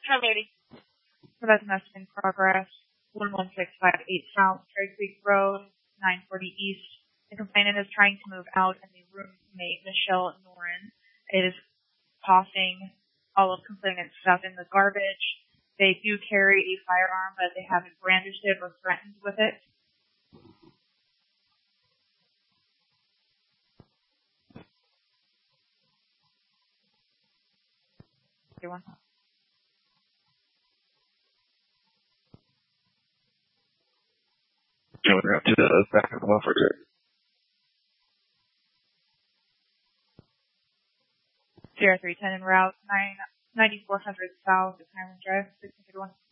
1080. So that's message in progress. 11658 South, Cherry Creek Road, 940 East. The complainant is trying to move out, and the roommate, Michelle Noren, is tossing all of complainant's stuff in the garbage. They do carry a firearm, but they haven't brandished it or threatened with it. Everyone. Going up to the back of the welfare check. Sierra 310 en route, 9400 South, Highland Drive, 651.